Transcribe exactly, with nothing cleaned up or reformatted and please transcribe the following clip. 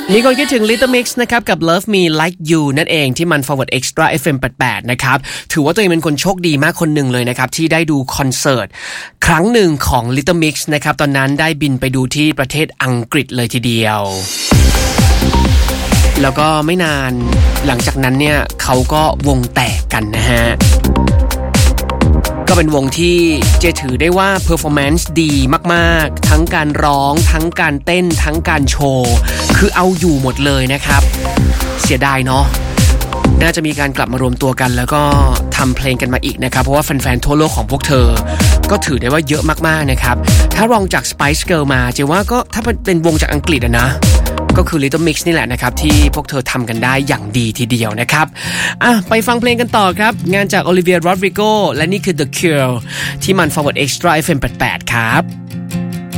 มีคนคิดถึง Little Mix นะครับกับ Love Me Like You นั่นเองที่มัน Forward Extra เอฟ เอ็ม แปดสิบแปดนะครับถือว่าตัวเองเป็นคนโชคดีมากคนหนึ่งเลยนะครับที่ได้ดูคอนเสิร์ตครั้งหนึ่งของ Little Mix นะครับตอนนั้นได้บินไปดูที่ประเทศอังกฤษเลยทีเดียวแล้วก็ไม่นานหลังจากนั้นเนี่ยเขาก็วงแตกกันนะฮะก็เป็นวงที่เจถือได้ว่าเพอร์ฟอร์แมนซ์ดีมากๆทั้งการร้องทั้งการเต้นทั้งการโชว์คือเอาอยู่หมดเลยนะครับเสียดายเนาะน่าจะมีการกลับมารวมตัวกันแล้วก็ทำเพลงกันมาอีกนะครับเพราะว่าแฟนๆทั่วโลกของพวกเธอก็ถือได้ว่าเยอะมากๆนะครับถ้ารองจาก Spice Girl มาเจว่าก็ถ้าเป็นวงจากอังกฤษอะนะก็คือ Little Mix นี่แหละนะครับที่พวกเธอทำกันได้อย่างดีทีเดียวนะครับอ่ะไปฟังเพลงกันต่อครับงานจาก Olivia Rodrigo และนี่คือ The Cure ที่มัน Forward Extra เอฟ เอ็ม แปดสิบแปดครับ